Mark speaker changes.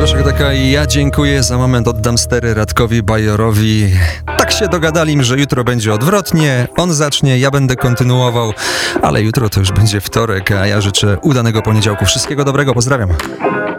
Speaker 1: Proszę taka, ja dziękuję, za moment oddam stery Radkowi Bajorowi. Tak się dogadali, że jutro będzie odwrotnie, on zacznie, ja będę kontynuował, ale jutro to już będzie wtorek, a ja życzę udanego poniedziałku. Wszystkiego dobrego, pozdrawiam.